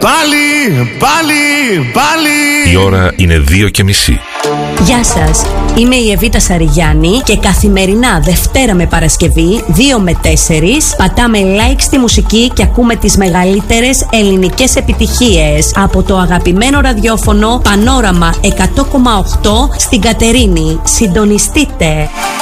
Η ώρα είναι 2:30. Γεια σας, είμαι η Εβίτα Σαριγιάννη και καθημερινά Δευτέρα με Παρασκευή 2 με 4 πατάμε like στη μουσική και ακούμε τις μεγαλύτερες ελληνικές επιτυχίες από το αγαπημένο ραδιόφωνο Πανόραμα 100,8 στην Κατερίνη. Συντονιστείτε!